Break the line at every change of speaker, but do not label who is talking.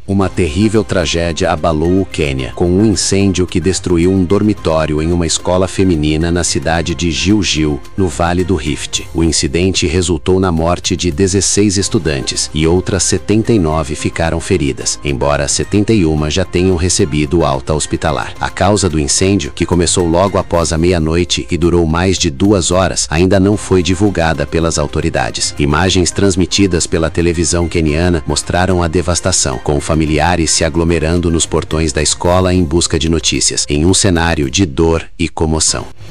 Uma terrível tragédia abalou o Quênia, com um incêndio que destruiu um dormitório em uma escola feminina na cidade de Gilgil, no Vale do Rift. O incidente resultou na morte de 16 estudantes e outras 79 ficaram feridas, embora 71 já tenham recebido alta hospitalar. A causa do incêndio, que começou logo após a meia-noite e durou mais de 2 horas, ainda não foi divulgada pelas autoridades. Imagens transmitidas pela televisão queniana mostraram a devastação, com familiares se aglomerando nos portões da escola em busca de notícias, em um cenário de dor e comoção.